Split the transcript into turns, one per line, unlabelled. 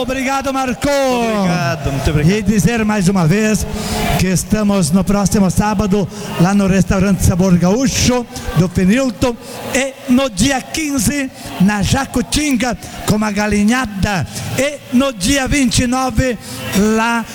Obrigado, Marco.
Obrigado, muito obrigado.
E dizer mais uma vez que estamos no próximo sábado lá no restaurante Sabor Gaúcho do Penilton, e no dia 15 na Jacutinga com uma galinhada, e no dia 29 lá